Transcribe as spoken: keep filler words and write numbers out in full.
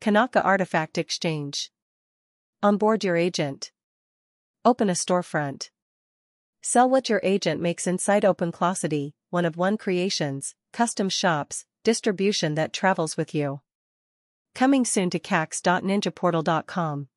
Kanaka Artifact Exchange. Onboard your agent. Open a storefront. Sell what your agent makes inside OpenClocity, one of one creations, custom shops, distribution that travels with you. Coming soon to cax dot ninja portal dot com.